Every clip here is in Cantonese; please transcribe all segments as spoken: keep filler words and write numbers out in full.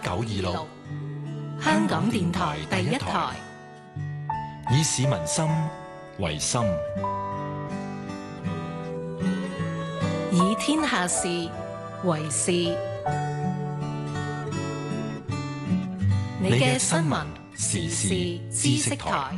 九二六， 香港電台第一台， 以市民心為心， 以天下事為事。你嘅新聞時事知識台。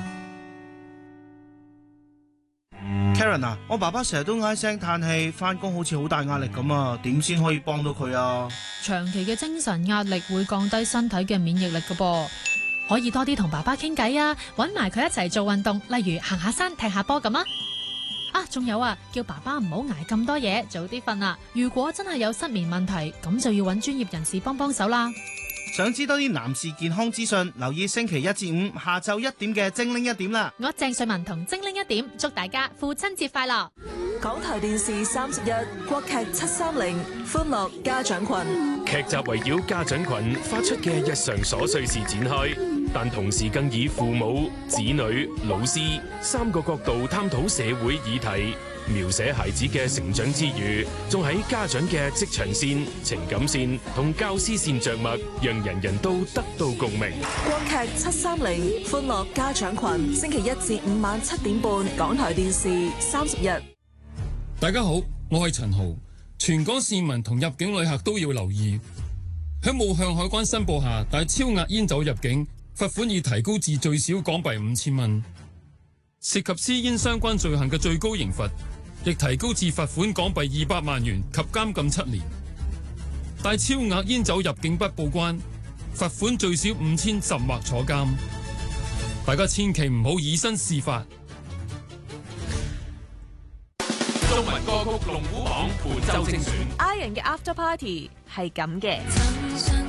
Karen 啊，我爸爸成日都唉聲嘆氣，翻工好似好大壓力咁啊，點先可以幫到佢啊？ 長期嘅精神壓力會降低身體嘅免疫力㗎噃，可以多啲同爸爸傾偈啊，搵埋佢一齊做運動，例如行下山、踢下波咁啊。啊，仲有啊，叫爸爸唔好捱咁多嘢，早啲瞓啦。如果真係有失眠問題，咁就要搵專業人士幫幫手啦。 想知多啲男士健康資訊，留意星期一至五下晝一點嘅精靈一點啦。 我鄭瑞文同精靈一點，祝大家父親節快樂。 港台電視三十一國劇七三零歡樂家長群， 劇集圍繞家長群發出嘅日常瑣碎事展開，但同時更以父母、子女、老師三個角度探討社會議題，描寫孩子嘅成長之餘，仲喺家長嘅職場線、情感線同教師線着墨，讓人人都得到共鳴。 國劇七三零歡樂家長群，星期一至五晚七點半，港台電視三十一。 大家好，我係陳豪。全港市民同入境旅客都要留意，喺冇向海關申報下帶超額煙酒入境，罰款已提高至最少港幣五千蚊。涉及私煙相關罪行嘅最高刑罰亦提高至罰款港幣二百萬元及監禁七年。帶超額煙酒入境不報關，罰款最少五千甚或坐監。大家千祈唔好以身試法。 中文歌曲龍虎榜本周精選 Iron 嘅 After Party 係咁嘅。